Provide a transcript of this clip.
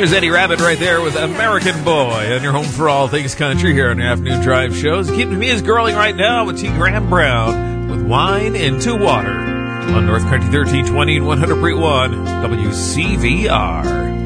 There's Eddie Rabbit right there with American Boy on your home for all things country here on your afternoon drive shows. Keeping me is girling right now with T. Graham Brown with Wine into Water on North Country 1320 and 100.1 WCVR.